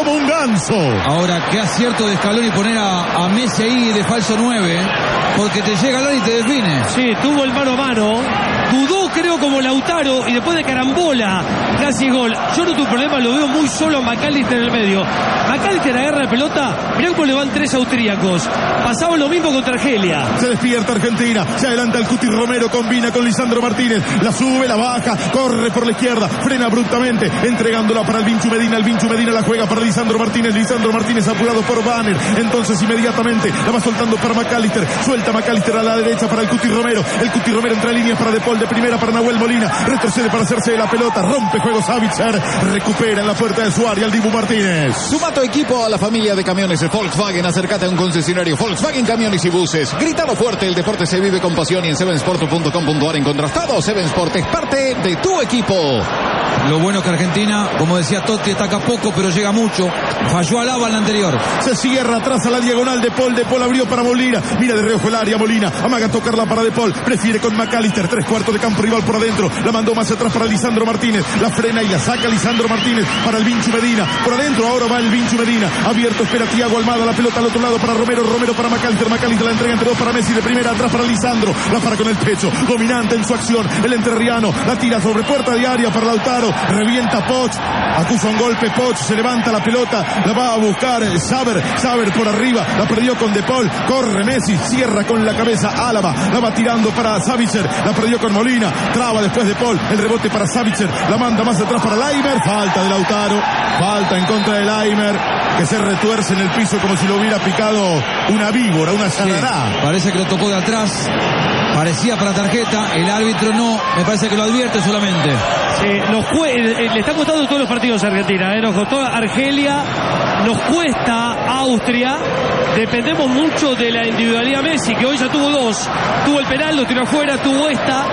como un ganso. Ahora, qué acierto de Scaloni poner a Messi ahí de falso 9, porque te llega al área y te define. Sí, tuvo el mano a mano, dudó creo como Lautaro y después de carambola casi gol. Yo no tuve problema, lo veo muy solo a McAllister en el medio. McAllister agarra la pelota, mirá cómo le van 3 austríacos. Pasaba lo mismo contra Argelia. Se despierta Argentina, se adelanta el Cuti Romero, combina con Lisandro Martínez, la sube, la baja, corre por la izquierda, frena abruptamente, entregándola para el Vinchu Medina la juega para Lisandro Martínez apurado por Banner, entonces inmediatamente la va soltando para McAllister, suelta McAllister a la derecha para el Cuti Romero entra en líneas para De Paul, de primera para Nahuel Molina, retrocede para hacerse de la pelota, rompe juego Savitzer, recupera en la puerta de su área el Dibu Martínez. Suma tu equipo a la familia de camiones de Volkswagen, acércate a un concesionario Volkswagen Camiones y Buses, grítalo fuerte, el deporte se vive con pasión y en sevensport.com.ar encontrás todo. Seven Sport es parte de tu equipo. Lo bueno es que Argentina, como decía Totti, ataca poco pero llega mucho. Falló Alaba en la anterior. Se cierra atrás a la diagonal De Paul abrió para Molina, mira de reojo el área Molina, amaga tocarla para De Paul, prefiere con McAllister, 3/4 de campo rival por adentro, la mandó más atrás para Lisandro Martínez, la frena y la saca Lisandro Martínez para el Vinchu Medina, por adentro ahora va el Vinchu Medina, abierto espera Thiago Almada, la pelota al otro lado para Romero para McAllister la entrega entre dos para Messi, de primera atrás para Lisandro, la para con el pecho, dominante en su acción, el entrerriano, la tira sobre puerta de área para Lautaro, revienta Poch, acusa un golpe Poch, se levanta la pelota, la va a buscar Saber por arriba, la perdió con De Paul, corre Messi, cierra con la cabeza Álava, la va tirando para Savitzer, la perdió con Molina, traba después De Paul, el rebote para Savitzer, la manda más atrás para Laimer, falta de Lautaro, falta en contra de Laimer, que se retuerce en el piso como si lo hubiera picado una víbora, una yarará. Sí, parece que lo tocó de atrás, parecía para tarjeta, el árbitro no, me parece que lo advierte solamente. Le está costando todos los partidos a Argentina, nos costó Argelia, nos cuesta Austria, dependemos mucho de la individualidad Messi, que hoy ya tuvo 2, tuvo el penal, lo tiró afuera, tuvo esta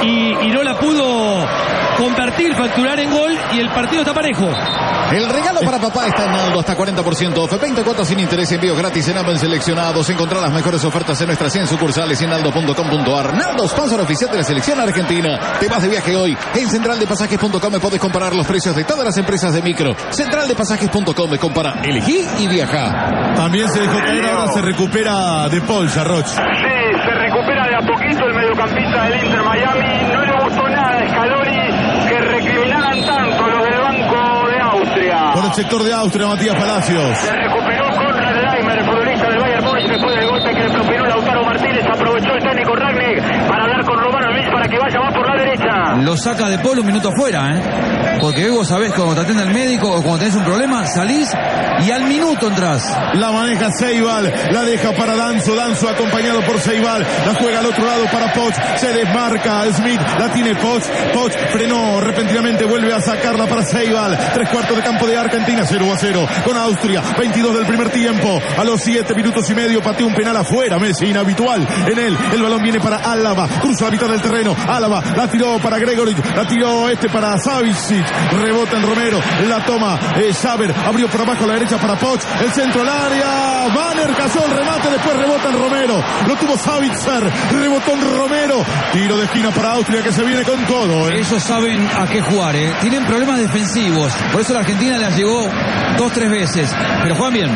y no la pudo convertir, facturar en gol y el partido está parejo. El regalo para papá está en Naldo, hasta 40% off, 20 cuotas sin interés, envíos gratis en Amben seleccionados. Encontrar las mejores ofertas en nuestras 100 sucursales y en naldo.com.ar. Naldo, sponsor oficial de la selección argentina. Te vas de viaje hoy. En centraldepasajes.com podés comparar los precios de todas las empresas de micro. Centraldepasajes.com, compara, elegí y viaja. También se dejó caer, ahora se recupera De Paul, Sarroch. Sí, se recupera de a poquito el mediocampista del Inter Miami. No le gustó nada a Scaloni que recriminaran tanto los del banco de Austria. Por el sector de Austria, Matías Palacios. Se recuperó Konrad Laimer, el futbolista del Bayern Múnich, después del golpe que le propinó Lautaro Martínez. Aprovechó el técnico Rangnick para hablar con Romano Luis para que vaya más por la derecha. Lo saca De Paul un minuto afuera, porque vos sabés cuando te atiende el médico o cuando tenés un problema, salís y al minuto entras. La maneja Ceibal, la deja para Danzo acompañado por Ceibal, la juega al otro lado para Poch, se desmarca Smith, la tiene Poch frenó repentinamente, vuelve a sacarla para Ceibal, 3/4 de campo de Argentina, 0-0 con Austria, 22 del primer tiempo, a los 7 minutos y medio pateó un penal afuera, Messi, inhabitual en él, el balón viene para Álava, cruza la mitad del terreno, Álava, la tiró para Gregory, la tiró para Savicic, rebota en Romero, la toma Saber, abrió por abajo a la derecha para Poch, el centro al área, Banner cazó el remate, después rebota en Romero, lo tuvo Savitzer, rebotó en Romero, tiro de esquina para Austria que se viene con todo. Ellos saben a qué jugar, tienen problemas defensivos, por eso la Argentina la llegó 2-3 veces, pero juegan bien.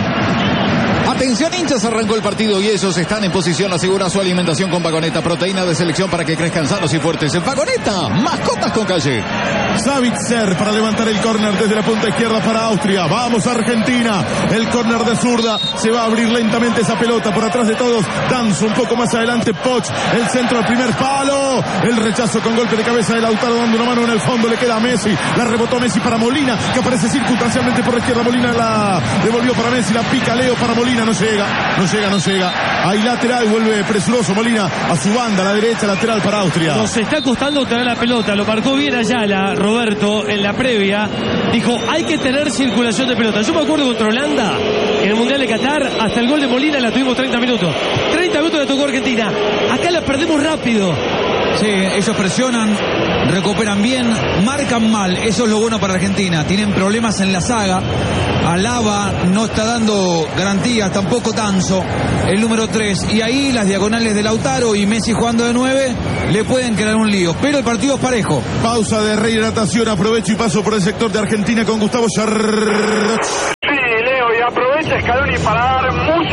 Atención hinchas, arrancó el partido y ellos están en posición, asegura su alimentación con Vagoneta, proteína de selección para que crezcan sanos y fuertes. En Vagoneta, mascotas con calle. Savitzer para levantar el córner desde la punta izquierda para Austria. Vamos Argentina, el córner de zurda, se va a abrir lentamente esa pelota por atrás de todos. Danzo un poco más adelante, Poch, el centro al primer palo, el rechazo con golpe de cabeza de Lautaro dando una mano en el fondo, le queda a Messi, la rebotó Messi para Molina, que aparece circunstancialmente por la izquierda, Molina la devolvió para Messi, la pica Leo para Molina, no llega. Hay lateral, vuelve presuroso Molina a su banda, a la derecha, lateral para Austria. Nos está costando tener la pelota, lo marcó bien Ayala, Roberto, en la previa. Dijo, hay que tener circulación de pelota. Yo me acuerdo contra Holanda, en el Mundial de Qatar, hasta el gol de Molina la tuvimos 30 minutos. 30 minutos la tocó Argentina. Acá la perdemos rápido. Sí, ellos presionan, recuperan bien, marcan mal, eso es lo bueno para Argentina. Tienen problemas en la saga. Alaba no está dando garantías, tampoco Danzo, el número 3. Y ahí las diagonales de Lautaro y Messi jugando de 9 le pueden crear un lío. Pero el partido es parejo. Pausa de rehidratación, aprovecho y paso por el sector de Argentina con Gustavo Sarroch. Sí,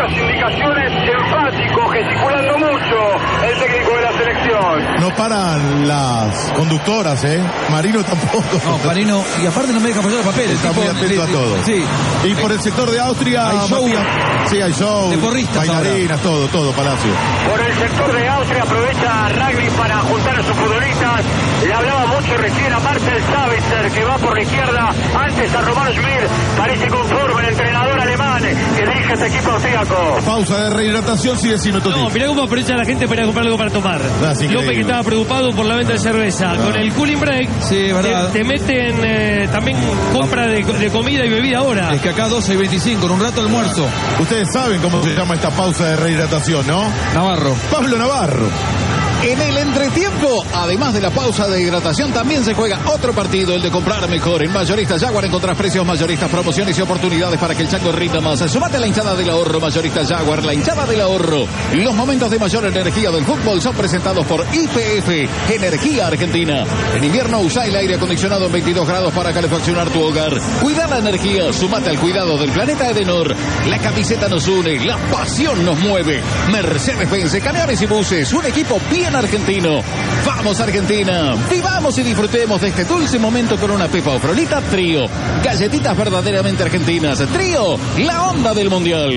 muchas indicaciones, enfático, gesticulando mucho el técnico de la selección. No paran las conductoras, Marino tampoco. No, Marino, y aparte no me deja pasar los papeles. Está muy atento a todo. Sí. Y por el sector de Austria, hay show. Sí, hay show. De porristas, bailarinas, todo, Palacio. Por el sector de Austria aprovecha Rugby para juntar a sus futbolistas. Le hablaba mucho recién a Marcel Sabitzer, que va por la izquierda, antes a Romano Schmid. Parece conforme el entrenador alemán que dirige este equipo austríaco. Pausa de rehidratación, sí, decime, Toti. No, mirá cómo aprovecha la gente para comprar algo para tomar. López, que estaba preocupado por la venta de cerveza. Con el cooling break, sí, verdad. Te meten también compra de comida y bebida ahora. Es que acá 12:25, en un rato almuerzo. Ustedes saben cómo se llama esta pausa de rehidratación, ¿no? Navarro. Pablo Navarro. En el entretiempo, además de la pausa de hidratación, también se juega otro partido, el de comprar mejor. En Mayoristas Jaguar encontrás precios mayoristas, promociones y oportunidades para que el chango rinda más. Sumate a la hinchada del ahorro, Mayoristas Jaguar, la hinchada del ahorro. Los momentos de mayor energía del fútbol son presentados por YPF, Energía Argentina. En invierno usa el aire acondicionado en 22 grados para calefaccionar tu hogar. Cuida la energía, sumate al cuidado del planeta Edenor. La camiseta nos une, la pasión nos mueve. Mercedes-Benz, camiones y buses, un equipo bien argentino. Vamos Argentina, vivamos y disfrutemos de este dulce momento con una Pepa o Frolita Trío. Galletitas verdaderamente argentinas. Trío, la onda del mundial.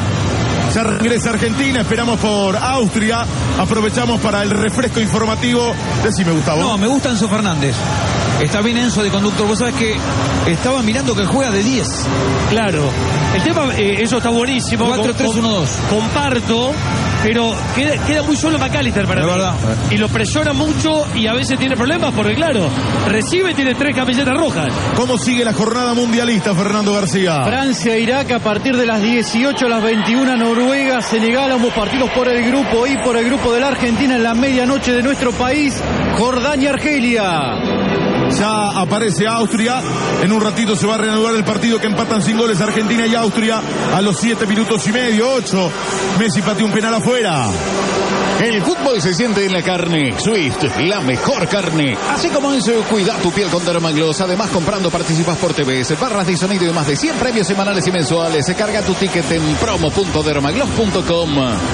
Ya regresa Argentina, esperamos por Austria. Aprovechamos para el refresco informativo. Decime, Gustavo. No, me gusta Enzo Fernández. Está bien Enzo de conductor. Vos sabés que estaba mirando que juega de 10. Claro. El tema, eso está buenísimo. 4-3-1-2. Comparto, pero queda muy solo McAllister para mí. Verdad. Y lo presiona mucho y a veces tiene problemas porque, claro, recibe y tiene 3 camisetas rojas. ¿Cómo sigue la jornada mundialista, Fernando García? Francia, Irak a partir de las 18 a las 21, Noruega, Senegal, ambos partidos por el grupo I, por el grupo de la Argentina en la medianoche de nuestro país, Jordania, Argelia. Ya aparece Austria. En un ratito se va a reanudar el partido que empatan sin goles Argentina y Austria a los 7 minutos y medio, 8. Messi pateó un penal afuera. El fútbol se siente en la carne. Swift, la mejor carne. Así como en su cuida tu piel con Dermagloss. Además, comprando participas por TVS, barras de sonido y más de 100 premios semanales y mensuales. Se carga tu ticket en promo.dermagloss.com.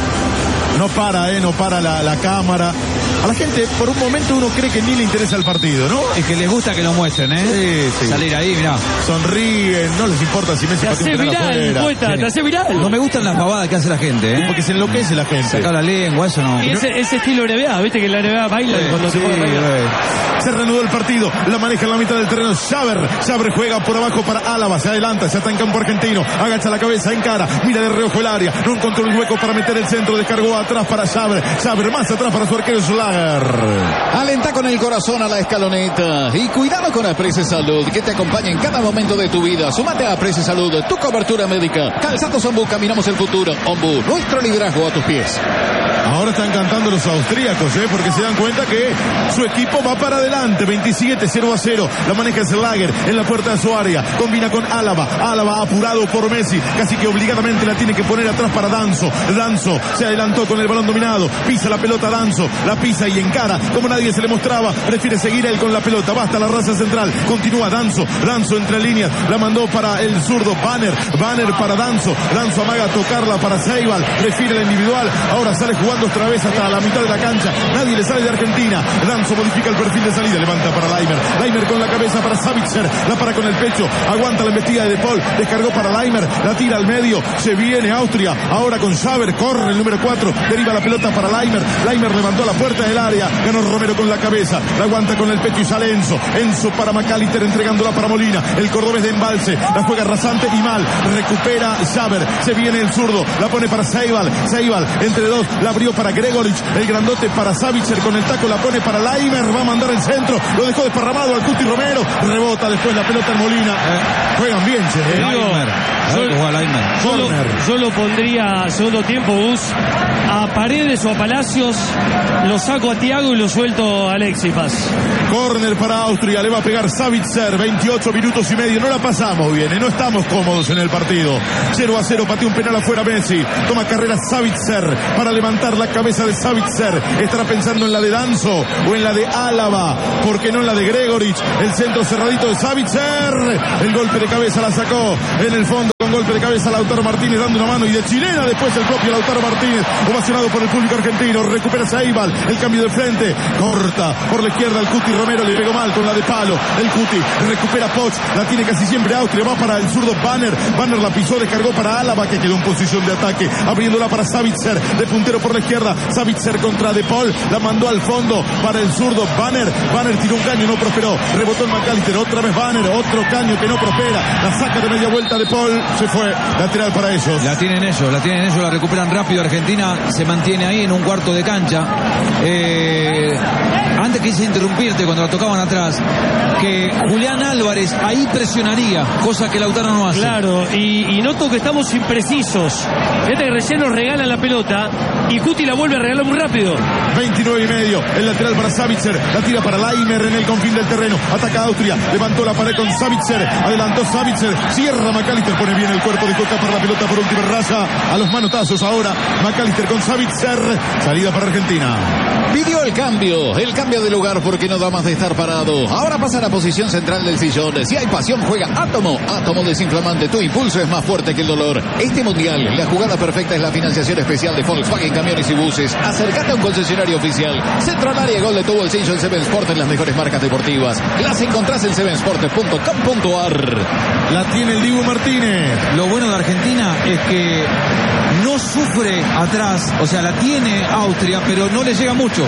No para la cámara. A la gente, por un momento, uno cree que ni le interesa el partido, ¿no? Es que les gusta que lo muestren, Sí. Salir ahí, mirá. Sonríen, no les importa si Messi patea un penal afuera. Poeta, te hace viral. No me gustan las pavadas que hace la gente, Porque se enloquece la gente. Sacar la lengua, eso no. Y ese estilo NBA, viste que la NBA baila cuando se pone a bailar. Se reanudó el partido, la maneja en la mitad del terreno Xaver juega por abajo para Álava, se adelanta, ya está en campo argentino, agacha la cabeza, encara, mira de reojo el área, no encontró el hueco para meter el centro, descargó atrás para Xaver más atrás para su arquero Schlager. Alenta con el corazón a la escaloneta y cuidado con Aprese Salud, que te acompaña en cada momento de tu vida. Súmate a Aprese Salud, tu cobertura médica. Calzados Ombú, caminamos el futuro. Ombú, nuestro liderazgo a tus pies. Ahora están cantando los austríacos, porque se dan cuenta que su equipo va para adelante. 27-0-0. La maneja Schlager en la puerta de su área. Combina con Álava apurado por Messi. Casi que obligadamente la tiene que poner atrás para Danzo se adelantó con el balón dominado. Pisa la pelota Danzo. La pisa y encara. Como nadie se le mostraba. Prefiere seguir él con la pelota. Basta la raza central. Continúa Danzo entre líneas. La mandó para el zurdo Banner para Danzo amaga a tocarla para Seibal. Prefiere la individual. Ahora sale jugando otra vez hasta la mitad de la cancha. Nadie le sale de Argentina. Danzo modifica el perfil de salida. Levanta para Laimer con la cabeza para Sabitzer. La para con el pecho. Aguanta la embestida de Paul. Descargó para Laimer. La tira al medio. Se viene Austria. Ahora con Xaver. Corre el número 4. Deriva la pelota para Laimer. Laimer levantó la puerta del área. Ganó Romero con la cabeza. La aguanta con el pecho y sale Enzo para McAllister entregándola para Molina. El cordobés de embalse. La juega rasante y mal. Recupera Xaver. Se viene el zurdo. La pone para Seibal entre dos. La abrió para Gregoric. El grandote para Sabitzer con el taco. La pone para Laimer. Va a mandar el centro. Lo dejó desparramado al Cuti Romero. Rebota después la pelota en Molina. Juegan bien, Yo lo pondría segundo tiempo, Gus, a Paredes o a Palacios. Lo saco a Thiago y lo suelto a Alexis Paz. Córner para Austria. Le va a pegar Sabitzer. 28 minutos y medio. No la pasamos bien. No estamos cómodos en el partido. 0-0. Pateó un penal afuera Messi. Toma carrera Sabitzer para levantar la cabeza de Sabitzer. Estará pensando en la de Danzo o en la de Álava. ¿Por qué no en la de Gregoric? El centro cerradito de Sabitzer. El golpe de cabeza la sacó en el fondo con gol golpe de cabeza Lautaro Martínez dando una mano y de chilena después el propio Lautaro Martínez, ovacionado por el público argentino. Recupera Ceibal, el cambio de frente, corta por la izquierda el Cuti Romero, le pegó mal con la de palo. El Cuti recupera Poch, la tiene casi siempre Austria, va para el zurdo Banner la pisó, descargó para Álava que quedó en posición de ataque, abriéndola para Savitzer, de puntero por la izquierda. Savitzer contra De Paul, la mandó al fondo para el zurdo Banner tiró un caño, no prosperó, rebotó en McAllister, otra vez Banner, otro caño que no prospera, la saca de media vuelta De Paul, se fue, lateral para ellos. La tienen ellos, la recuperan rápido. Argentina se mantiene ahí en un cuarto de cancha. Antes quise interrumpirte cuando la tocaban atrás, que Julián Álvarez ahí presionaría, cosa que Lautaro no hace. Claro, y noto que estamos imprecisos. Fíjate que recién nos regalan la pelota y Cuti la vuelve a regalar muy rápido. 29,5, el lateral para Savitzer, la tira para Laimer en el confín del terreno, ataca Austria, levantó la pared con Savitzer, adelantó Savitzer, cierra McAllister, pone bien el cuerpo, dejó escapar la pelota por última raya, a los manotazos ahora, McAllister con Savitzer, salida para Argentina. Pidió el cambio de lugar porque no da más de estar parado. Ahora pasa a la posición central del sillón. Si hay pasión, juega Átomo desinflamante. Tu impulso es más fuerte que el dolor. Este mundial, la jugada perfecta es la financiación especial de Volkswagen Camiones y Buses. Acércate a un concesionario oficial. Central Área Gol de tu bolsillo en Seven Sport, en las mejores marcas deportivas. Las encontrás en sevensport.com.ar. La tiene el Dibu Martínez. Lo bueno de Argentina es que no sufre atrás, o sea, la tiene Austria, pero no le llega mucho.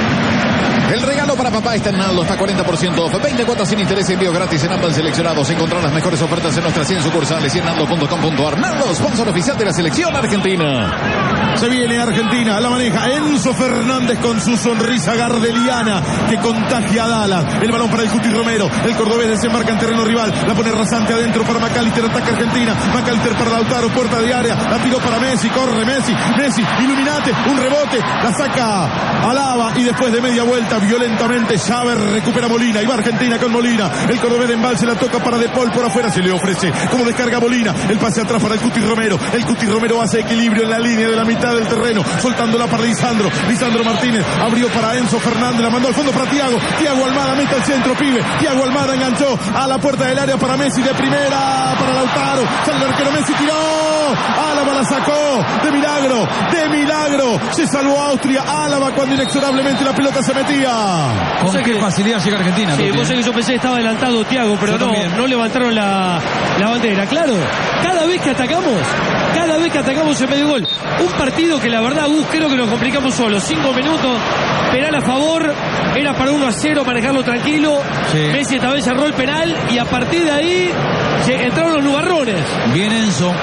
El regalo para papá está en Naldo, está 40% off, 20 cuotas sin interés, envío gratis en ambos seleccionados. Encontrar las mejores ofertas en nuestras 100 sucursales y en naldo.com.ar. Naldo, sponsor oficial de la selección argentina. Se viene Argentina, la maneja Enzo Fernández con su sonrisa gardeliana que contagia a Dallas. El balón para el Cuti Romero, el cordobés desembarca en terreno rival, la pone rasante adentro para McAllister, ataca Argentina, McAllister para Lautaro, puerta de área, la tiró para Messi, corre Messi, iluminate, un rebote, la saca Alaba y después de media vuelta violentamente Xaver recupera Molina y va Argentina con Molina, el cordobés de embalse la toca para De Paul por afuera, se le ofrece como descarga Molina, el pase atrás para el Cuti Romero hace equilibrio en la línea de la mitad del terreno, soltándola para Lisandro Martínez, abrió para Enzo Fernández, la mandó al fondo para Thiago Almada, mete al centro, pibe, Thiago Almada enganchó a la puerta del área para Messi, de primera para Lautaro, sale el arquero Messi, tiró, Álava la sacó, de milagro, se salvó Austria, Álava cuando inexorablemente la pelota se metía. ¿Con qué facilidad llega Argentina? Sí, vos sabés que yo pensé que estaba adelantado Thiago, pero no levantaron la bandera. Claro, cada vez que atacamos se mete gol. Un partido que la verdad, creo que nos complicamos solos. 5 minutos, penal a favor, era para 1-0, manejarlo tranquilo. Sí. Messi esta vez cerró el penal y a partir de ahí entraron los nubarrones. Bien Enzo.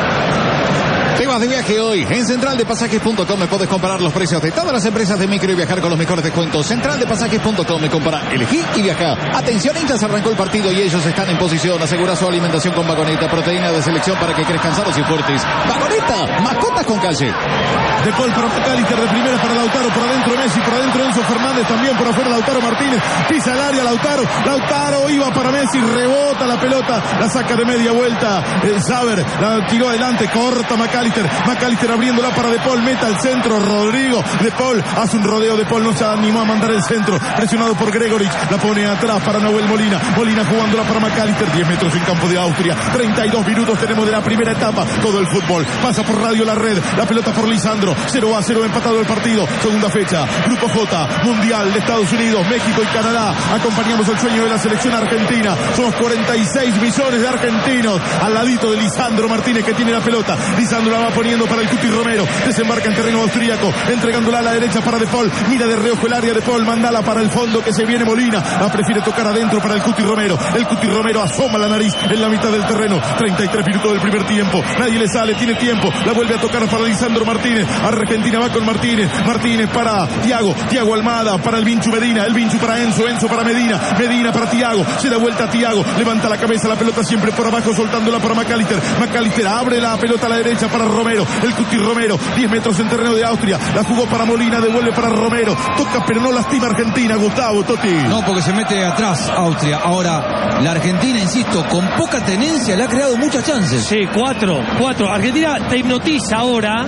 Te vas de viaje hoy. En centraldepasajes.com me puedes comparar los precios de todas las empresas de micro y viajar con los mejores descuentos. Centraldepasajes.com me compara, elegí y viaja. Atención, hinchas, arrancó el partido y ellos están en posición. Asegura su alimentación con Vagoneta, proteína de selección para que crezcan sanos y fuertes. Vagoneta, mascotas con calle. De Paul para McAllister, de primera para Lautaro, por adentro Messi, por adentro Enzo Fernández, también por afuera Lautaro Martínez, pisa el área Lautaro iba para Messi, rebota la pelota, la saca de media vuelta, Xaver la tiró adelante, corta McAllister abriéndola para De Paul, meta al centro Rodrigo, De Paul hace un rodeo, De Paul no se animó a mandar el centro, presionado por Gregorich, la pone atrás para Nahuel Molina jugándola para McAllister, 10 metros en campo de Austria, 32 minutos tenemos de la primera etapa, todo el fútbol, pasa por Radio La Red, la pelota por Lisandro, 0-0 empatado el partido, segunda fecha, Grupo J, Mundial de Estados Unidos, México y Canadá, acompañamos el sueño de la selección argentina, somos 46 millones de argentinos, al ladito de Lisandro Martínez que tiene la pelota, Lisandro la va poniendo para el Cuti Romero, desembarca en terreno austríaco, entregándola a la derecha para De Paul, mira de reojo el área De Paul, mandala para el fondo que se viene Molina, la prefiere tocar adentro para el Cuti Romero asoma la nariz en la mitad del terreno, 33 minutos del primer tiempo, nadie le sale, tiene tiempo, la vuelve a tocar para Lisandro Martínez, Argentina va con Martínez para Thiago Almada, para el Vinchu Medina, el Vinchu para Enzo para Medina para Thiago, se da vuelta a Thiago, levanta la cabeza, la pelota siempre por abajo, soltándola para McAllister abre la pelota a la derecha para Romero, el Cuti Romero, 10 metros en terreno de Austria, la jugó para Molina, devuelve para Romero, toca pero no lastima Argentina, Gustavo, Totti. No, porque se mete atrás Austria. Ahora, la Argentina, insisto, con poca tenencia le ha creado muchas chances. Sí, 4. Argentina te hipnotiza ahora.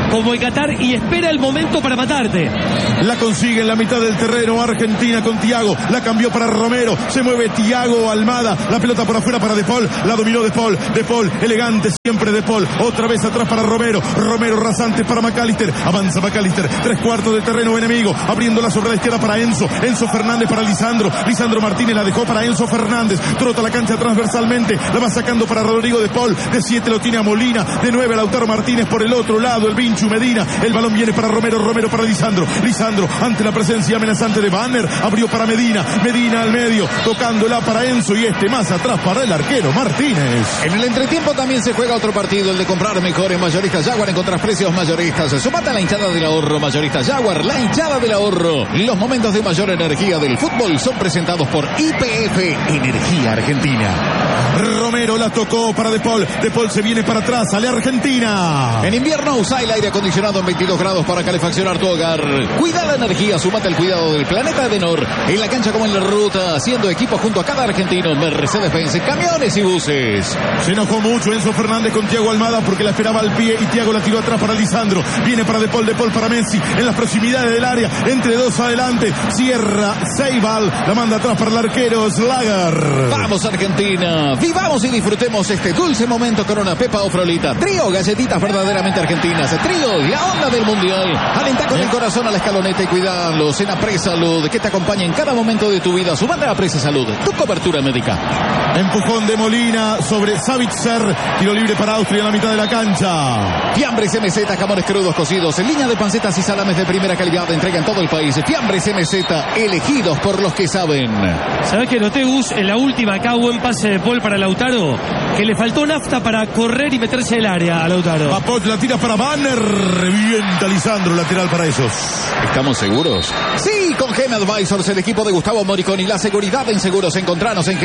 como en Qatar y espera el momento para matarte. La consigue en la mitad del terreno Argentina con Thiago, la cambió para Romero, se mueve Thiago Almada, la pelota por afuera para De Paul, la dominó De Paul, elegante siempre De Paul, otra vez atrás para Romero rasante para McAllister, avanza McAllister, 3/4 del terreno enemigo, abriéndola sobre la izquierda para Enzo Fernández para Lisandro Martínez, la dejó para Enzo Fernández, trota la cancha transversalmente, la va sacando para Rodrigo De Paul, de 7 lo tiene a Molina, de 9 a Lautaro Martínez por el otro lado, el Vinchu Medina, el balón viene para Romero para Lisandro ante la presencia amenazante de Banner, abrió para Medina al medio, tocándola para Enzo y más atrás para el arquero Martínez. En el entretiempo también se juega otro partido, el de comprar mejor en Mayoristas Jaguar, encontrar precios mayoristas. Sumate a la hinchada del ahorro Mayoristas Jaguar, la hinchada del ahorro. Los momentos de mayor energía del fútbol son presentados por YPF Energía Argentina. Romero la tocó para De Paul se viene para atrás, sale Argentina. En invierno usa el aire acondicionado en 22 grados para calefaccionar tu hogar. Cuida la energía, sumate al cuidado del planeta Edenor, en la cancha como en la ruta, haciendo equipo junto a cada argentino. Mercedes-Benz, camiones y buses. Se enojó mucho Enzo Fernández con Thiago Almada porque la esperaba al pie y Thiago la tiró atrás para Lisandro. Viene para De Paul para Messi, en las proximidades del área, entre dos adelante, cierra Ceibal, la manda atrás para el arquero Slager. Vamos Argentina, vivamos y disfrutemos este dulce momento con una pepa o frolita. Trío, galletitas verdaderamente argentinas. Trío, la onda del mundial. Alenta con el corazón a la escaloneta y cuidalos en Apres Salud, que te acompaña en cada momento de tu vida. Sumate a Apres Salud, tu cobertura médica. Empujón de Molina sobre Savitzer, tiro libre para Austria en la mitad de la cancha. Fiambres MZ, jamones crudos cocidos, en línea de pancetas y salames de primera calidad, entrega en todo el país. Fiambres MZ, elegidos por los que saben. ¿Sabés que noté, Gus, en la última acá buen pase de Paul para Lautaro? Que le faltó nafta para correr y meterse en el área a Lautaro. Papoch la tira para Banner, revienta Lisandro, lateral para ellos. ¿Estamos seguros? Sí, con Gem Advisors, el equipo de Gustavo Moriconi, la seguridad en seguros. Encontranos en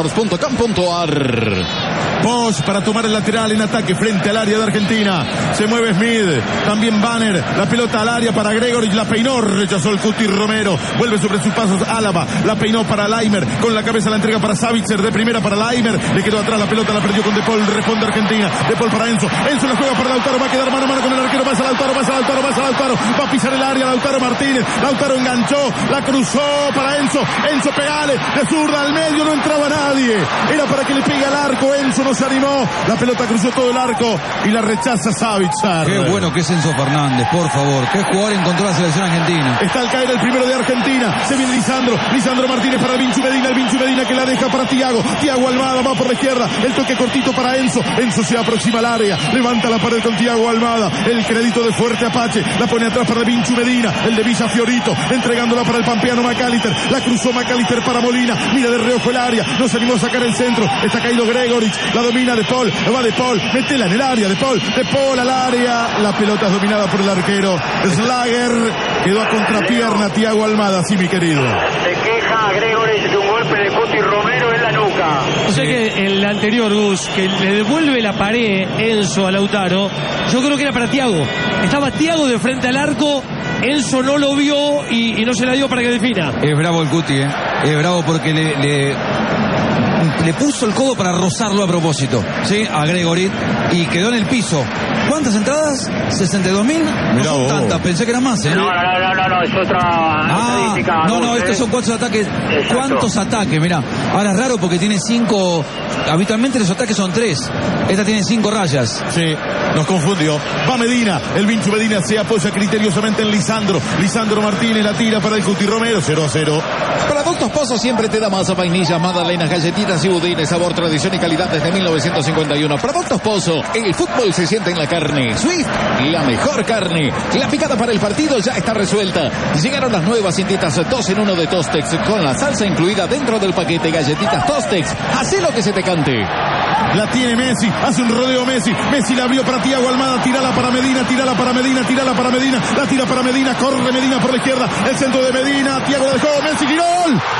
gemadvisors.com.ar. Poch para tomar el lateral en ataque frente al área de Argentina. Se mueve Smith, también Banner, la pelota al área para Gregory, la peinó, rechazó el Cuti Romero, vuelve sobre sus pasos Álava, la peinó para Laimer, con la cabeza la entrega para Savitzer, de primera para Laimer, le quedó atrás la pelota, la perdió con De Paul, responde Argentina, De Paul para Enzo la juega para Lautaro, va a quedar mano a mano con el arquero, pasa Lautaro, va a pisar el área, Lautaro Martínez, Lautaro enganchó, la cruzó para Enzo pegale, de zurda al medio, no entraba nadie, era para que le pegue al arco, Enzo no se animó, la pelota cruzó todo el arco y la rechaza Savitzer. Qué bueno que es Enzo Fernández, por favor, qué jugador encontró la selección argentina. Está al caer el primero de Argentina, se viene Lisandro Martínez para el Vinchu Medina que la deja para Thiago Almada, va por la izquierda, el toque cortito para Enzo se aproxima al área, levanta la pared con Thiago Almada, el crédito de Fuerte Apache, la pone atrás para el Vinchu Medina, el de Villa Fiorito, entregándola para el pampeano McAllister, la cruzó McAllister para Molina, mira de reojo el área, no se animó a sacar el centro, está caído Gregory, la domina De Paul, va De Paul, metela en el área, De Paul al área, la pelota es dominada por el arquero Slager, quedó a contrapierna Thiago Almada, sí mi querido. Se queja Gregory de un golpe de Cuti Romero en la nuca. O sea que el anterior, Gus, que le devuelve la pared Enzo a Lautaro, yo creo que era para Thiago. Estaba Thiago de frente al arco, Enzo no lo vio y no se la dio para que defina. Es bravo el Cuti, es bravo porque le puso el codo para rozarlo a propósito, ¿sí? A Gregory, y quedó en el piso. ¿Cuántas entradas? ¿62.000? No son tantas, pensé que eran más, ¿eh? No, es otra estadística. No, estos son cuántos ataques. Exacto. ¿Cuántos ataques? Mirá, ahora es raro porque tiene 5, habitualmente los ataques son 3. Esta tiene 5 rayas. Sí, nos confundió. Va Medina, el Vinchu Medina se apoya criteriosamente en Lisandro Martínez, la tira para el Cuti Romero, 0-0. Productos Pozo siempre te da masa, vainillas, magdalenas, galletitas y budines, sabor, tradición y calidad desde 1951. Productos Pozo, el fútbol se siente en la carne. Swift, la mejor carne. La picada para el partido ya está resuelta. Llegaron las nuevas cintitas 2 en 1 de Tostex, con la salsa incluida dentro del paquete. Galletitas Tostex, hacé lo que se te cante. La tiene Messi, hace un rodeo Messi la abrió para Thiago Almada, tirala para Medina, la tira para Medina, corre Medina por la izquierda, el centro de Medina, Thiago la dejó, Messi, ¡gol! ¡Gol!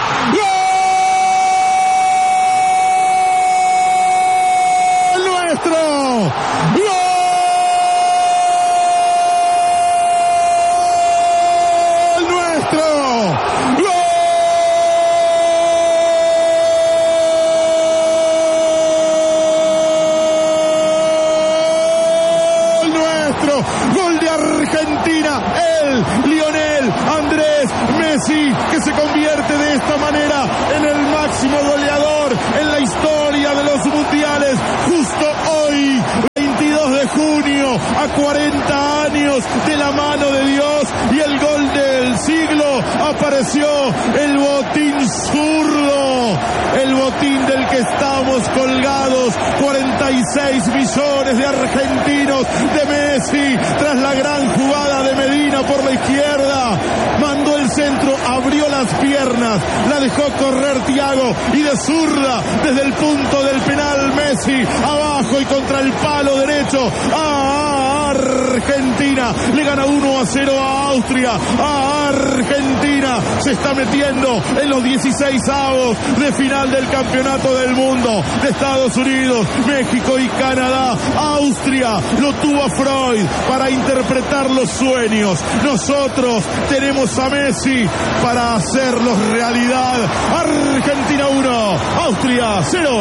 ¡Nuestro! ¡Gol! Gol de Argentina. El Lionel Andrés Messi, que se convierte de esta manera en el máximo goleador en la historia de los mundiales. Justo hoy, 22 de junio, a 40 años de la mano de Dios y el gol del siglo, apareció el botín zurdo, el botín del que estamos colgados. 46 millones de argentinos de Messi, tras la gran jugada de Medina por la izquierda, mandó el centro, abrió las piernas, la dejó correr Thiago y de zurda desde el punto del penal Messi, abajo y contra el palo derecho a Argentina, le gana 1-0 a Austria. A Argentina se está metiendo en los 16avos de final del campeonato del mundo de Estados Unidos, México y Canadá. Austria lo tuvo a Freud para interpretar los sueños. Nosotros tenemos a Messi para hacerlos realidad. Argentina 1, Austria 0.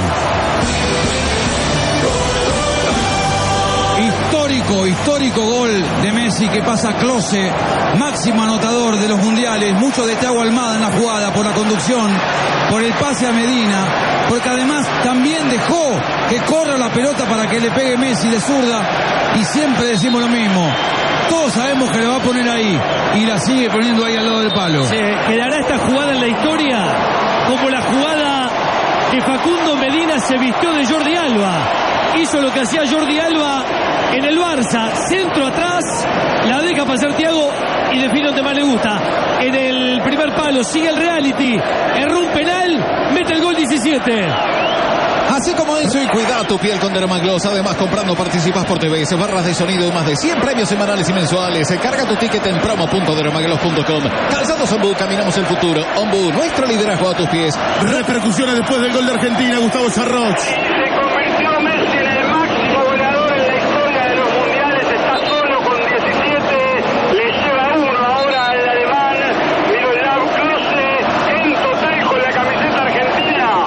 Histórico gol de Messi que pasa a Klose, máximo anotador de los mundiales. Mucho de Thiago Almada en la jugada, por la conducción, por el pase a Medina, porque además también dejó que corra la pelota para que le pegue Messi de zurda. Y siempre decimos lo mismo, todos sabemos que la va a poner ahí y la sigue poniendo ahí al lado del palo. Se quedará esta jugada en la historia como la jugada que Facundo Medina se vistió de Jordi Alba. Hizo lo que hacía Jordi Alba en el Barça, centro atrás, la deja pasar Thiago y define donde más le gusta. En el primer palo sigue el reality, erró un penal, mete el gol 17. Así como eso, y cuida tu piel con Dermagloss. Además, comprando participas por TVS, barras de sonido y más de 100 premios semanales y mensuales. Carga tu ticket en promo.dermagloss.com. Calzados Ombú, caminamos el futuro. Ombú, nuestro liderazgo a tus pies. Repercusiones después del gol de Argentina, Gustavo Sarroch. Se convirtió Messi en el máximo goleador en la historia de los mundiales. Está solo con 17. Le lleva uno ahora al alemán Miroslav Klose. En total con la camiseta argentina,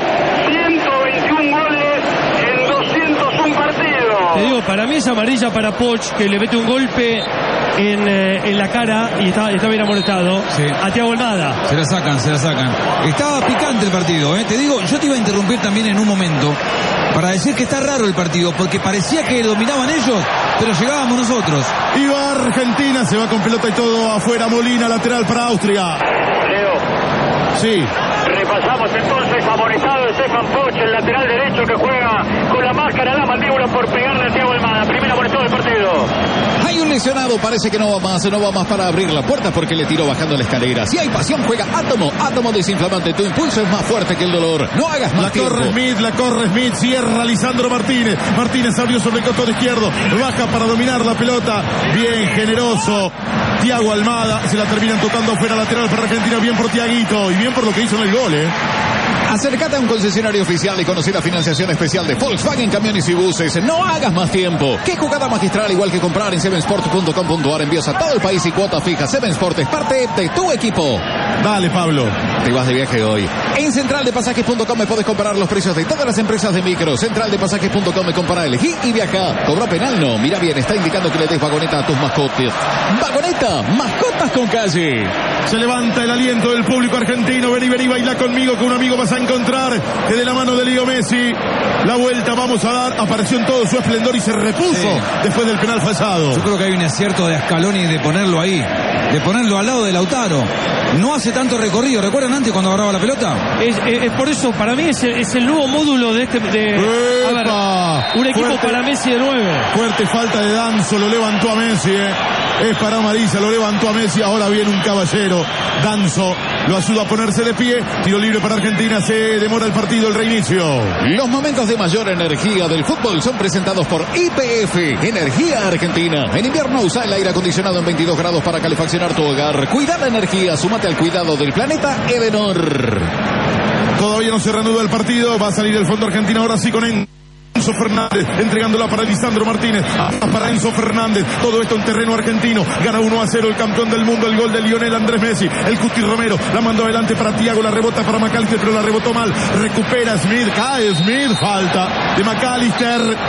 121 goles en 201 partidos. Te digo, para mí es amarilla para Poch, que le mete un golpe en la cara y está bien amonestado. Sí. A Thiago Almada. Se la sacan. Estaba picante el partido, Te digo, yo te iba a interrumpir también en un momento para decir que está raro el partido, porque parecía que dominaban ellos, pero llegábamos nosotros. Y va Argentina, se va con pelota y todo afuera. Molina, lateral para Austria. Leo, Sí. repasamos entonces, amonestado Stefan Poch, el lateral derecho que juega con la máscara, la mandíbula por pegarle a Thiago Almada. Primera amonestado del partido. Hay un lesionado, parece que no va más para abrir la puerta porque le tiró bajando la escalera. Si hay pasión, juega Átomo desinflamante. Tu impulso es más fuerte que el dolor. No hagas más tiempo. La corre Smith, cierra Lisandro Martínez. Martínez abrió sobre el costado izquierdo, baja para dominar la pelota. Bien generoso Thiago Almada, se la terminan tocando afuera, lateral para Argentina. Bien por Thiaguito y bien por lo que hizo en el gol, Acércate a un concesionario oficial y conoce la financiación especial de Volkswagen Camiones y Buses. No hagas más tiempo. Qué jugada magistral, igual que comprar en sevensport.com.ar. Envíos a todo el país y cuota fija. Seven Sport es parte de tu equipo. Dale, Pablo. Te vas de viaje hoy. En centraldepasajes.com me podés comparar los precios de todas las empresas de micro. Centraldepasajes.com me compara, elegí y viaja. ¿Cobró penal? No. Mira bien, está indicando que le des vagoneta a tus mascotas. Vagoneta, mascotas con calle. Se levanta el aliento del público argentino. Vení, baila conmigo, que un amigo vas a encontrar. Que de la mano de Leo Messi, la vuelta vamos a dar. Apareció en todo su esplendor y se repuso después del penal fallado. Yo creo que hay un acierto de Scaloni de ponerlo ahí, de ponerlo al lado de Lautaro. No hace tanto recorrido. ¿Recuerdan antes cuando agarraba la pelota? Es por eso, para mí es el nuevo módulo de a ver, un equipo fuerte, para Messi de 9. Fuerte falta de Danzo, lo levantó a Messi, Es para amarilla, lo levantó a Messi. Ahora viene un caballero. Danzo lo ayuda a ponerse de pie. Tiro libre para Argentina. Se demora el partido, el reinicio. Los momentos de mayor energía del fútbol son presentados por YPF, Energía Argentina. En invierno usa el aire acondicionado en 22 grados para calefaccionar tu hogar. Cuida la energía, súmate al cuidado del planeta Edenor. Todavía no se reanuda el partido. Va a salir el fondo argentino ahora sí con Enzo Fernández, entregándola para Lisandro Martínez, para Enzo Fernández. Todo esto en terreno argentino. Gana 1-0 el campeón del mundo. El gol de Lionel Andrés Messi. El Cuti Romero la mandó adelante para Thiago, la rebota para McAllister, pero la rebotó mal. Recupera Smith, cae Smith, falta de McAllister.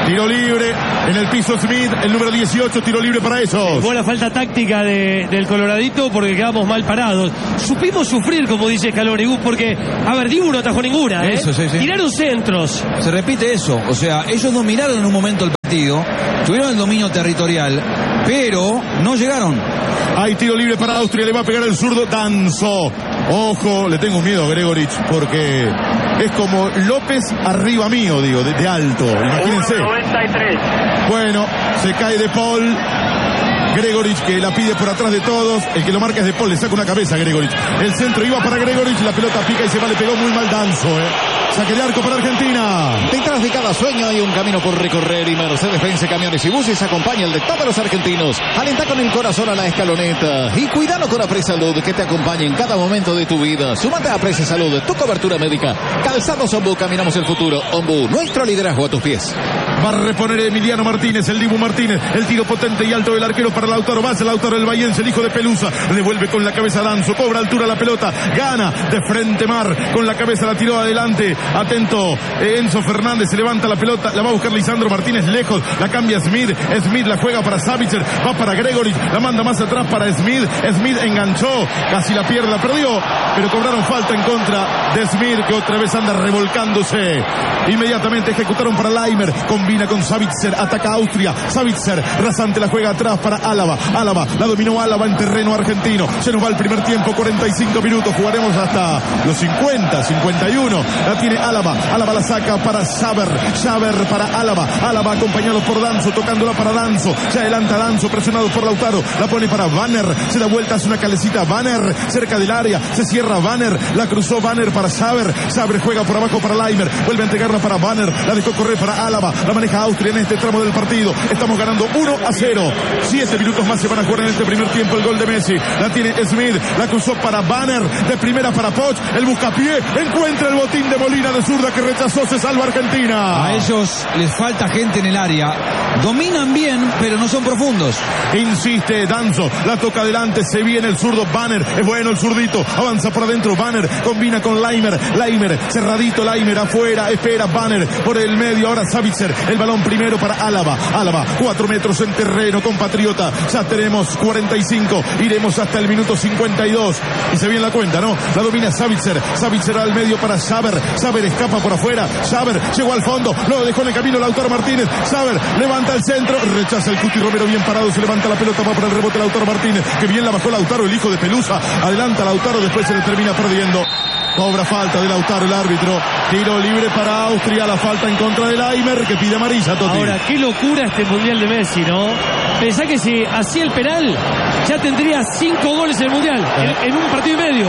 Tiro libre en el piso Smith, el número 18, tiro libre para ellos. Buena falta táctica del Coloradito porque quedamos mal parados. Supimos sufrir, como dice Scaloni, porque, a ver, Dibu no atajó ninguna, ¿eh? Eso, sí. Tiraron centros. Se repite eso, o sea, ellos dominaron en un momento el partido, tuvieron el dominio territorial, pero no llegaron. Hay tiro libre para Austria, le va a pegar el zurdo Danso. Ojo, le tengo miedo a Gregoric porque es como López arriba mío, digo, de alto, imagínense. 93. Bueno, se cae De Paul. Gregoric que la pide por atrás de todos. El que lo marca es De Paul, le saca una cabeza a Gregoric. El centro iba para Gregoric, la pelota pica y se va, le pegó muy mal Danso, Saque de arco para Argentina. Detrás de cada sueño hay un camino por recorrer y Mercedes-Benz Camiones y Buses acompaña el de todos los argentinos. Alenta con el corazón a la escaloneta y cuídalo con Apres Salud que te acompaña en cada momento de tu vida. Súmate a Apres Salud, tu cobertura médica. Calzados Ombu, caminamos el futuro. Ombu, nuestro liderazgo a tus pies. Va a reponer Emiliano Martínez, el Dibu Martínez. El tiro potente y alto del arquero para Lautaro. Va a ser Lautaro el Bahiense, el hijo de Pelusa. Devuelve con la cabeza Danzo, cobra altura la pelota. Gana de frente Mar. Con la cabeza la tiró adelante. Atento Enzo Fernández, se levanta la pelota. La va a buscar Lisandro Martínez lejos. La cambia Smith. Smith la juega para Savitzer. Va para Gregoric. La manda más atrás para Smith. Smith enganchó. Casi la pierde, la perdió. Pero cobraron falta en contra de Smith, que otra vez anda revolcándose. Inmediatamente ejecutaron para Laimer. Combina con Savitzer. Ataca Austria. Savitzer rasante la juega atrás para Álava. Álava. La dominó Álava en terreno argentino. Se nos va el primer tiempo. 45 minutos. Jugaremos hasta los 50, 51. La tiene Álava. Álava la saca para Saber. Saber para Álava. Álava acompañado por Danzo. Tocándola para Danzo. Se adelanta Danzo. Presionado por Lautaro. La pone para Banner. Se da vuelta. Hace una calecita. Banner. Cerca del área. Se cierra Banner. La cruzó Banner para Saber. Saber juega por abajo para Laimer. Vuelve a entregarla para Banner. La dejó correr para Álava. La maneja Austria en este tramo del partido. Estamos ganando 1-0. 7 minutos más se van a jugar en este primer tiempo. El gol de Messi. La tiene Smith. La cruzó para Banner. De primera para Poch. El buscapié. Encuentra el botín de Molina de zurda que rechazó. Se salva Argentina. A ellos les falta gente en el área. Dominan bien, pero no son profundos. Insiste Danzo. La toca adelante. Se viene el zurdo Banner. Es bueno el zurdito. Avanza por adentro. Banner combina con Laimer. Laimer cerradito. Laimer afuera. Espera Banner por el medio. Ahora Savitzer. El balón primero para Álava. Álava. 4 metros en terreno, compatriota. Ya tenemos 45. Iremos hasta el minuto 52. Y se viene la cuenta, ¿no? La domina Savitzer. Savitzer al medio para Saber. Saber escapa por afuera. Saber llegó al fondo. Lo dejó en el camino Lautaro Martínez. Saber levanta el centro. Rechaza el Cuti Romero bien parado. Se levanta la pelota. Va para el rebote Lautaro Martínez. Que bien la bajó Lautaro, el hijo de Pelusa. Adelanta Lautaro. Después se le termina perdiendo. Cobra falta de Lautaro el árbitro. Tiro libre para Austria. La falta en contra de Laimer que pide amarilla, Toti. Ahora, qué locura este Mundial de Messi, ¿no? Pensá que si hacía el penal, ya tendría 5 goles en el Mundial. En un partido y medio.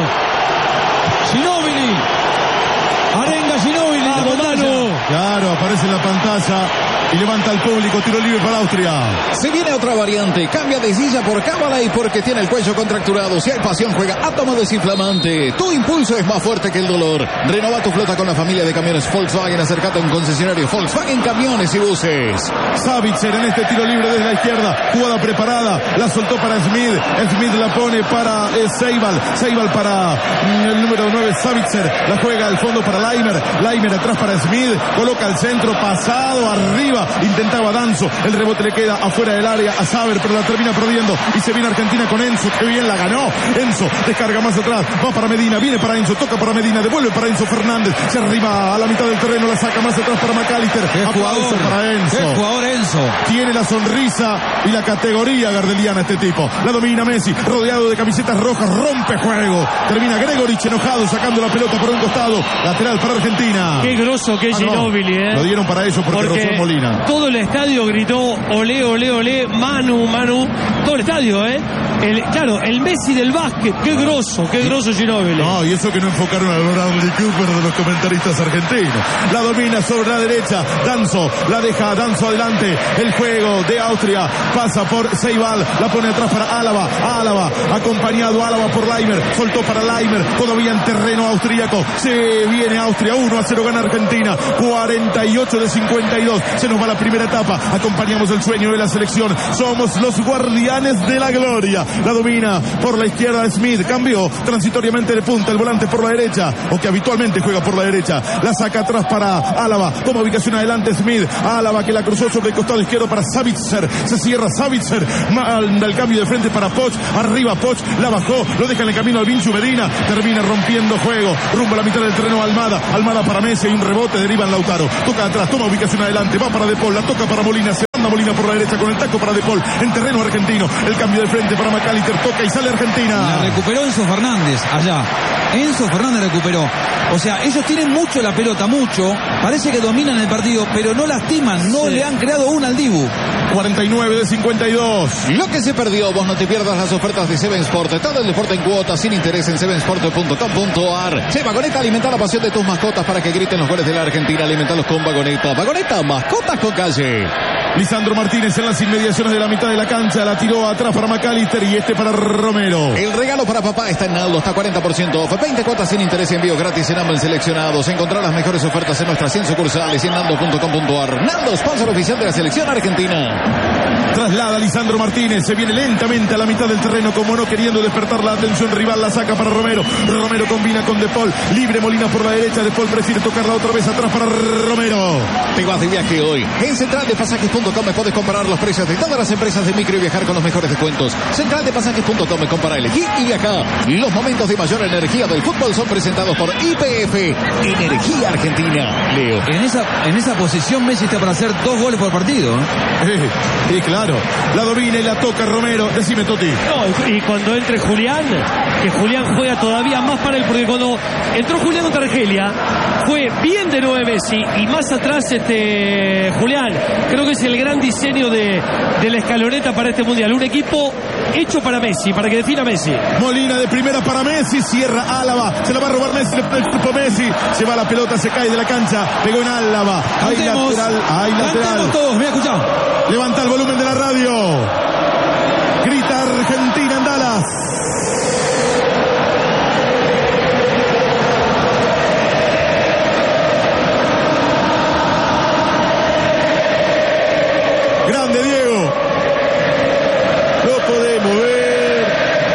Ginóbili. Arenga Ginóbili. ¡Vamos, Manu! Claro, aparece en la pantalla. Y levanta el público, tiro libre para Austria. Se viene otra variante, cambia de silla por cámara y porque tiene el cuello contracturado. Si hay pasión, juega Átomo Desinflamante. Tu impulso es más fuerte que el dolor. Renova tu flota con la familia de camiones Volkswagen. Acércate a un concesionario Volkswagen Camiones y Buses. Savitzer en este tiro libre desde la izquierda. Jugada preparada. La soltó para Smith. Smith la pone para Seibal. Seibal para el número 9, Savitzer. La juega al fondo para Laimer. Laimer atrás para Smith. Coloca el centro pasado arriba. Intentaba Danzo. El rebote le queda afuera del área a Saber, pero la termina perdiendo. Y se viene Argentina con Enzo. Que bien la ganó. Enzo descarga más atrás. Va para Medina. Viene para Enzo. Toca para Medina. Devuelve para Enzo Fernández. Se arriba a la mitad del terreno. La saca más atrás para McAllister. Aplauso para Enzo. ¡Qué jugador Enzo! Tiene la sonrisa y la categoría gardeliana este tipo. La domina Messi. Rodeado de camisetas rojas. Rompe juego. Termina Gregoric enojado. Sacando la pelota por un costado. Lateral para Argentina. Qué grosso que es Ginóbili, Lo dieron para ellos porque rozó Molina. Todo el estadio gritó olé, olé, olé, Manu, Manu. Todo el estadio, Claro, el Messi del básquet. Qué grosso Ginóbili. No, y eso que no enfocaron al Bradley Cooper de los comentaristas argentinos. La domina sobre la derecha. Danzo, la deja Danzo adelante. El juego de Austria pasa por Ceibal, la pone atrás para Álava. Álava, acompañado Álava por Laimer, soltó para Laimer, todavía en terreno austríaco. Se viene Austria, 1-0 gana Argentina, 48 de 52. Se nos va la primera etapa, acompañamos el sueño de la selección. Somos los guardianes de la gloria. La domina por la izquierda Smith, cambió transitoriamente de punta, el volante por la derecha, o que habitualmente juega por la derecha. La saca atrás para Álava, toma ubicación adelante Smith. Álava que la cruzó sobre el costado izquierdo para Savitzer, se cierra Savitzer, manda el cambio de frente para Poch, arriba Poch, la bajó, lo deja en el camino al Vinchu Medina, termina rompiendo juego, rumbo a la mitad del terreno Almada, Almada para Messi, un rebote, deriva en Lautaro, toca atrás, toma ubicación adelante, va para De Paul, la toca para Molina, se manda Molina por la derecha con el taco para De Paul, en terreno argentino, el cambio de frente para McAllister, toca y sale Argentina. La recuperó Enzo Fernández allá, Enzo Fernández recuperó, o sea, ellos tienen mucho la pelota, mucho, parece que dominan el partido, pero no lastiman, no le han creado una al Dibu. 49 de 52. Lo que se perdió, vos no te pierdas las ofertas de Seven Sport. Todo el deporte en cuotas, sin interés en sevensport.com.ar. Che, Vagoneta, alimenta la pasión de tus mascotas para que griten los goles de la Argentina. Alimentalos con Vagoneta. Vagoneta, mascotas con calle. Lisandro Martínez en las inmediaciones de la mitad de la cancha, la tiró atrás para McAllister y este para Romero. El regalo para papá está en Naldo, está 40% off, 20 cuotas sin interés y envío gratis en Amel seleccionados. Encontrar las mejores ofertas en nuestras 100 sucursales y en naldo.com.ar. Naldo, sponsor oficial de la selección argentina. Traslada Lisandro Martínez, se viene lentamente a la mitad del terreno, como no queriendo despertar la atención rival, la saca para Romero. Romero combina con De Paul, libre Molina por la derecha, De Paul prefiere tocarla otra vez atrás para Romero. Te vas de viaje hoy. En centraldepasajes.com me puedes comparar los precios de todas las empresas de micro y viajar con los mejores descuentos. Centraldepasajes.com me compara, elegí y viaja. Los momentos de mayor energía del fútbol son presentados por YPF, Energía Argentina. Leo. En esa posición Messi está para hacer 2 goles por partido. Sí, claro. La domina y la toca Romero. Decime, Toti. No, y cuando entre Julián, que Julián juega todavía más para él, porque cuando entró Julián contra Argelia, fue bien de 9 Messi y más atrás Julián. Creo que es el gran diseño de la escaloneta para este mundial. Un equipo hecho para Messi, para que defina Messi. Molina de primera para Messi, cierra Álava, se la va a robar Messi, Messi, se va la pelota, se cae de la cancha, pegó en Álava, hay lateral. Todos, me escuchado. Levanta el volumen de la radio. Grita Argentina en Dallas. Grande Diego. Lo podemos ver.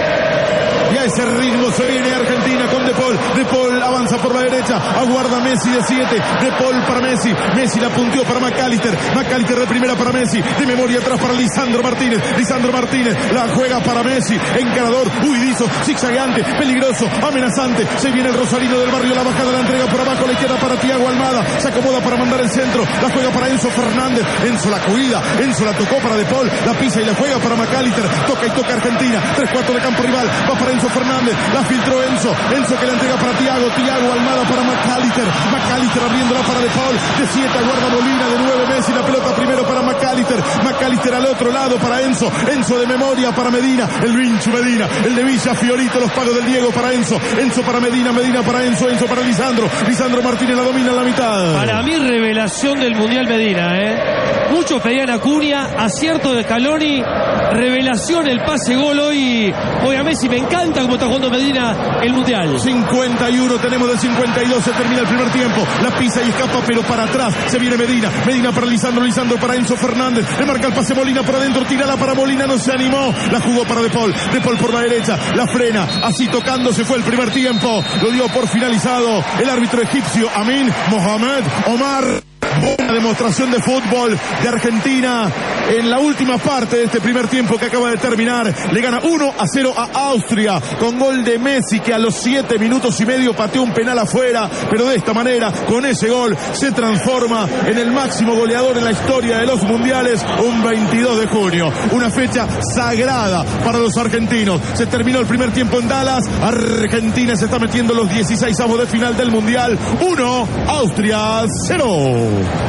Y a ese ritmo se viene Argentina con De Paul. De Paul avanza por la derecha, aguarda Messi de 7. De Paul para Messi. Messi la punteó para McAllister. McAllister de primera para Messi. De memoria atrás para Lisandro Martínez. Lisandro Martínez la juega para Messi. Encarador, huidizo, zigzagueante, peligroso, amenazante. Se viene el Rosalino del barrio. La bajada la entrega por abajo a la izquierda para Thiago Almada. Se acomoda para mandar el centro. La juega para Enzo Fernández. Enzo la cuida. Enzo la tocó para De Paul. La pisa y la juega para McAllister. Toca y toca Argentina. 3-4 de campo rival. Va para Enzo Fernández. La filtró Enzo. Enzo que la entrega para Thiago. Thiago Almada para McAllister. McAllister abriéndola para De Paul. De 7 aguarda Molina. De 9 Messi. La pelota primero para McAllister. McAllister al otro lado para Enzo. Enzo de memoria para Medina. El Vinchu Medina. El de Villa Fiorito. Los pagos del Diego para Enzo. Enzo para Medina. Medina para Enzo. Enzo para Lisandro. Lisandro Martínez la domina en la mitad. Para mí, revelación del Mundial Medina, Muchos pedían a Cunha, acierto de Scaloni, revelación el pase gol hoy a Messi. Me encanta cómo está jugando Medina el Mundial. 51, tenemos de 52, se termina el primer tiempo. La pisa y escapa, pero para atrás se viene Medina. Medina para Lisandro, Lisandro para Enzo Fernández. Le marca el pase Molina por adentro, tírala para Molina, no se animó. La jugó para De Paul. De Paul por la derecha, la frena. Así tocando se fue el primer tiempo. Lo dio por finalizado el árbitro egipcio Amin Mohamed Omar. Buena demostración de fútbol de Argentina en la última parte de este primer tiempo que acaba de terminar. Le gana 1-0 a Austria con gol de Messi, que a los 7 minutos y medio pateó un penal afuera, pero de esta manera, con ese gol, se transforma en el máximo goleador en la historia de los mundiales, un 22 de junio. Una fecha sagrada para los argentinos. Se terminó el primer tiempo en Dallas. Argentina se está metiendo los 16avos de final del mundial. 1, Austria 0.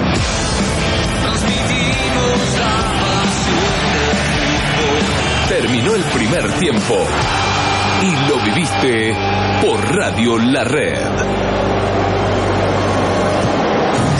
Terminó el primer tiempo y lo viviste por Radio La Red.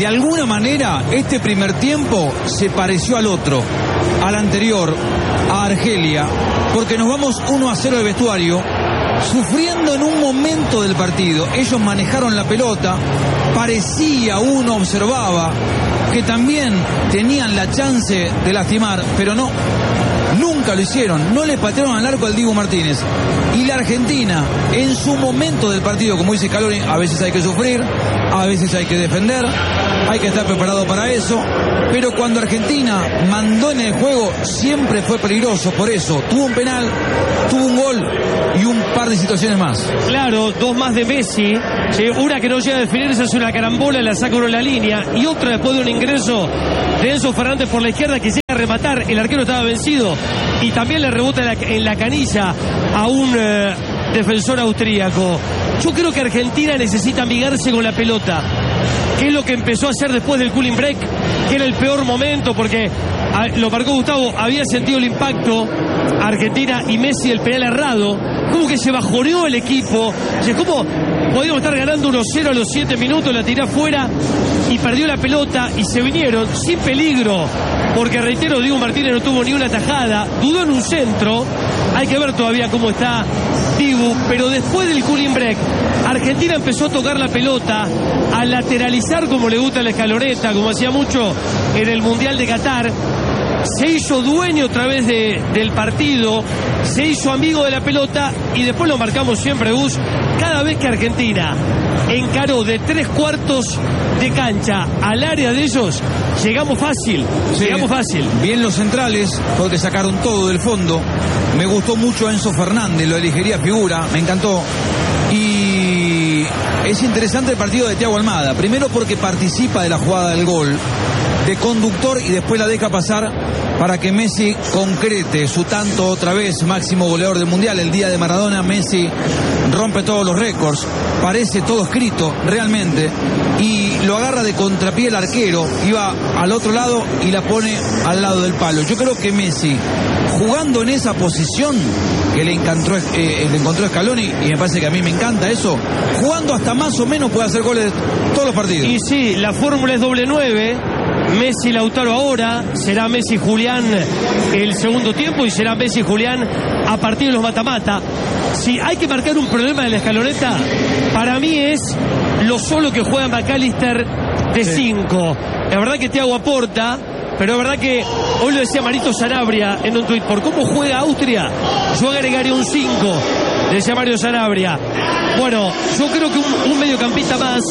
De alguna manera, este primer tiempo se pareció al otro, al anterior, a Argelia, porque nos vamos 1-0 de vestuario, sufriendo en un momento del partido. Ellos manejaron la pelota, parecía, uno observaba, que también tenían la chance de lastimar, pero no, nunca lo hicieron, no le patearon al arco al Dibu Martínez. Y la Argentina, en su momento del partido, como dice Scaloni, a veces hay que sufrir, a veces hay que defender, hay que estar preparado para eso, pero cuando Argentina mandó en el juego, siempre fue peligroso, por eso tuvo un penal, tuvo un gol y un par de situaciones más. Claro, dos más de Messi, sí, una que no llega a definirse, es una carambola, la saca por la línea, y otra después de un ingreso de Enzo Fernández por la izquierda que llega a rematar, el arquero estaba vencido y también le rebota en la canilla a un defensor austríaco. Yo creo que Argentina necesita amigarse con la pelota, que es lo que empezó a hacer después del cooling break, que era el peor momento, porque lo marcó Gustavo, había sentido el impacto Argentina y Messi, el penal errado, como que se bajoneó el equipo. O sea, como podíamos estar ganando 1-0 a los 7 minutos, la tiró afuera y perdió la pelota y se vinieron sin peligro, porque reitero, Dibu Martínez no tuvo ni una tajada, dudó en un centro, hay que ver todavía cómo está Dibu, pero después del cooling break Argentina empezó a tocar la pelota, a lateralizar como le gusta a la escaloneta, como hacía mucho en el Mundial de Qatar. Se hizo dueño otra vez del partido, se hizo amigo de la pelota y después lo marcamos siempre, Gus. Cada vez que Argentina encaró de 3/4 de cancha al área de ellos, llegamos fácil, sí, llegamos fácil. Bien los centrales, porque sacaron todo del fondo. Me gustó mucho Enzo Fernández, lo elegiría figura, me encantó. Y es interesante el partido de Thiago Almada, primero porque participa de la jugada del gol, de conductor, y después la deja pasar para que Messi concrete su tanto otra vez, máximo goleador del Mundial. El día de Maradona Messi rompe todos los récords, parece todo escrito realmente, y lo agarra de contrapié el arquero, iba al otro lado y la pone al lado del palo. Yo creo que Messi, jugando en esa posición que le encontró Scaloni, y me parece que a mí me encanta eso, jugando hasta más o menos puede hacer goles todos los partidos. Y sí, la fórmula es doble 9. Messi Lautaro ahora, será Messi Julián el segundo tiempo y será Messi Julián a partir de los mata-mata. Si hay que marcar un problema de la escaloneta, para mí es lo solo que juega McAllister de 5. La verdad que Thiago aporta, pero es verdad que hoy lo decía Marito Sanabria en un tuit, por cómo juega Austria, yo agregaría un 5, decía Mario Sanabria. Bueno, yo creo que un mediocampista más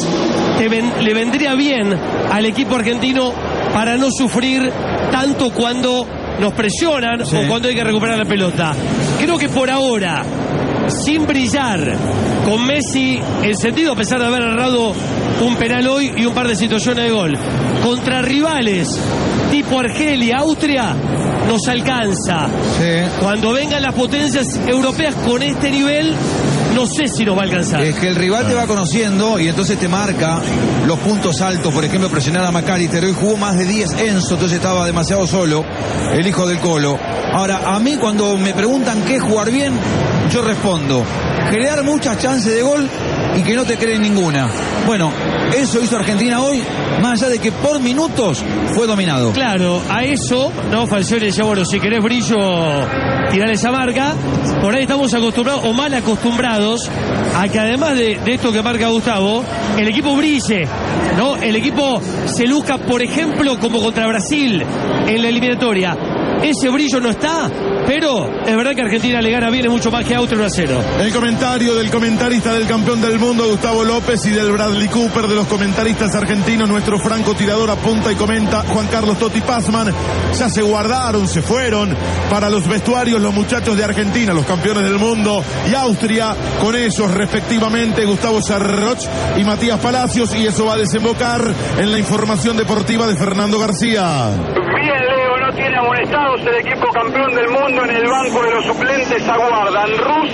le vendría bien al equipo argentino para no sufrir tanto cuando nos presionan, sí, o cuando hay que recuperar la pelota. Creo que por ahora, sin brillar, con Messi encendido a pesar de haber errado un penal hoy y un par de situaciones de gol, contra rivales tipo Argelia, Austria, nos alcanza. Sí. Cuando vengan las potencias europeas con este nivel, no sé si nos va a alcanzar. Es que el rival te va conociendo y entonces te marca los puntos altos. Por ejemplo, presionar a McAllister. Hoy jugó más de 10 Enzo, entonces estaba demasiado solo el hijo del Colo. Ahora, a mí cuando me preguntan qué es jugar bien, yo respondo: crear muchas chances de gol y que no te creen ninguna. Bueno, eso hizo Argentina hoy, más allá de que por minutos fue dominado. Claro, a eso, no, Falcioni decía, bueno, si querés brillo, tirar esa marca. Por ahí estamos acostumbrados, o mal acostumbrados, a que además de esto que marca Gustavo, el equipo brille, ¿no? El equipo se luzca, por ejemplo, como contra Brasil en la eliminatoria. Ese brillo no está, pero es verdad que Argentina le gana bien, es mucho más que Austria 1-0. El comentario del comentarista del campeón del mundo, Gustavo López, y del Bradley Cooper, de los comentaristas argentinos, nuestro francotirador apunta y comenta, Juan Carlos Totti Pazman. Ya se guardaron, se fueron para los vestuarios los muchachos de Argentina, los campeones del mundo, y Austria, con ellos respectivamente Gustavo Sarroch y Matías Palacios, y eso va a desembocar en la información deportiva de Fernando García. Bien, Leo, no tiene amonestados el equipo campeón del mundo. En el banco de los suplentes aguardan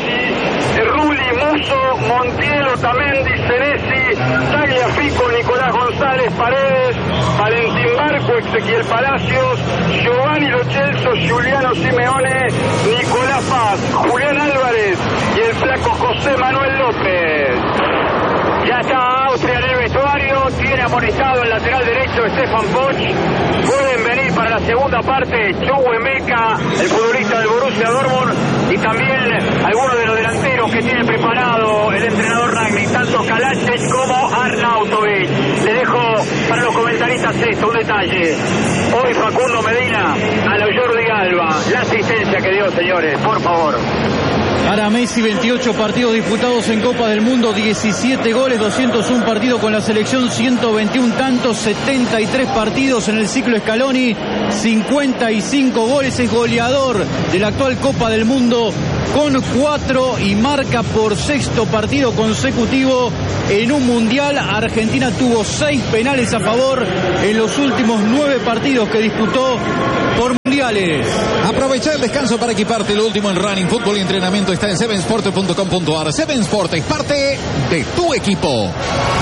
Rulli, Musso, Montiel, Otamendi, Senesi, Tagliafico, Nicolás González, Paredes, Valentín Barco, Ezequiel Palacios, Giovanni Lo Celso, Giuliano Simeone, Nicolás Paz, Julián Álvarez y el flaco José Manuel López. Ya está Austria en el vestuario, tiene amonestado el lateral derecho Stefan Poch. Pueden venir para la segunda parte Chukwuemeka, el futbolista del Borussia Dortmund, y también algunos de los delanteros que tiene preparado el entrenador Rangnick, tanto Kalajdzic como Arnautovic. Le dejo para los comentaristas un detalle. Hoy Facundo Medina a lo Jordi Alba, la asistencia que dio, señores, por favor. Para Messi, 28 partidos disputados en Copa del Mundo, 17 goles, 201 partidos con la selección, 121 tantos, 73 partidos en el ciclo Scaloni, 55 goles, es goleador de la actual Copa del Mundo con 4 y marca por sexto partido consecutivo en un mundial. Argentina tuvo 6 penales a favor en los últimos 9 partidos que disputó por mundiales. Aprovecha el descanso para equiparte. Lo último en running, fútbol y entrenamiento está en sevensport.com.ar. Seven Sport es parte de tu equipo.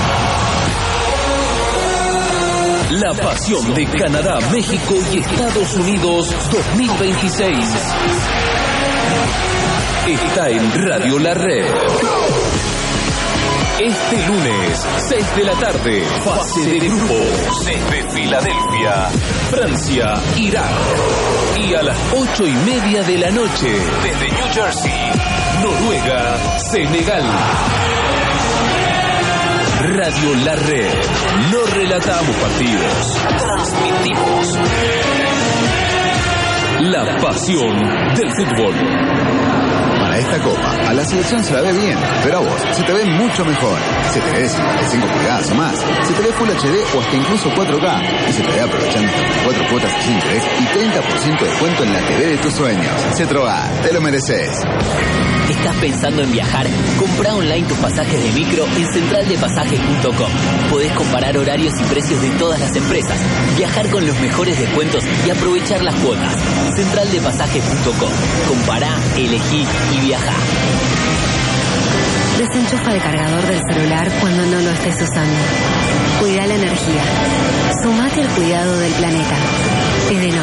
La pasión de Canadá, México y Estados Unidos 2026 está en Radio La Red. Este lunes, 6 de la tarde, fase de grupos desde Filadelfia, Francia, Irak. Y a las 8:30 de la noche, desde New Jersey, Noruega, Senegal. Radio La Red. No relatamos partidos, transmitimos la pasión del fútbol. Para esta Copa, a la selección se la ve bien, pero a vos se te ve mucho mejor. Se te ve 55 pulgadas o más, se te ve Full HD o hasta incluso 4K, y se te ve aprovechando 4 cuotas sin interés y 30% de descuento en la TV de tus sueños. Cetroa, te lo mereces. ¿Estás pensando en viajar? Compra online tus pasajes de micro en centraldepasajes.com. Podés comparar horarios y precios de todas las empresas, viajar con los mejores descuentos y aprovechar las cuotas. Centraldepasajes.com. Compará, elegí y viaja. Desenchufa el cargador del celular cuando no lo estés usando. Cuida la energía. Sumate al cuidado del planeta. Edenor.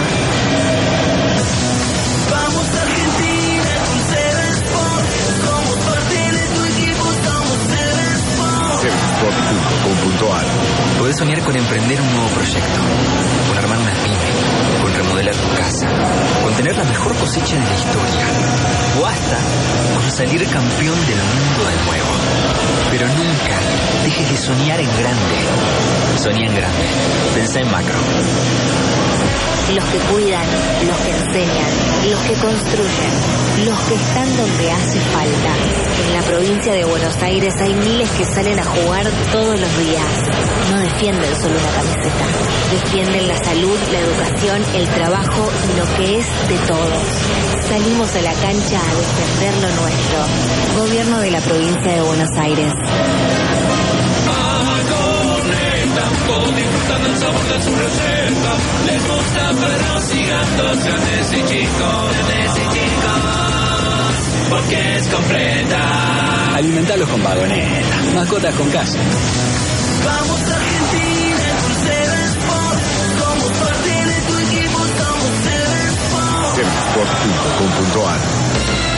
Vamos Argentina con Seven Sport. Somos parte de tu equipo, somos Seven Sport. Sevensport.com.ar. Podés soñar con emprender un nuevo proyecto, con armar una pyme, con remodelar tu casa, con tener la mejor cosecha de la historia, o hasta con salir campeón del mundo de nuevo. Pero nunca dejes de soñar en grande. Soñá en grande. Pensá en macro. Los que cuidan, los que enseñan, los que construyen, los que están donde hace falta. En la provincia de Buenos Aires hay miles que salen a jugar todos los días. No defienden solo una camiseta. Defienden la salud, la educación, el trabajo y lo que es de todos. Salimos a la cancha a defender lo nuestro. Gobierno de la provincia de Buenos Aires. Disfrutando el sabor de su receta, les gusta vernos gigantes desde chicos, porque es completa. Alimentalos con vagoneta, mascotas con casa. Vamos Argentina con Seven Sport, somos parte de tu equipo, somos Seven Sport. Sevensport.com.ar.